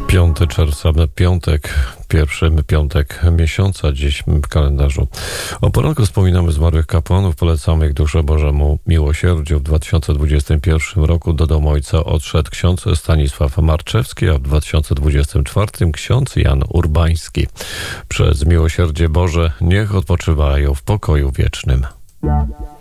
5 czerwca, piątek, pierwszy piątek miesiąca, dziś w kalendarzu. O poranku wspominamy zmarłych kapłanów, polecamy ich duszę Bożemu miłosierdziu. W 2021 roku do domu ojca odszedł ksiądz Stanisław Marczewski, a w 2024 ksiądz Jan Urbański. Przez miłosierdzie Boże niech odpoczywają w pokoju wiecznym.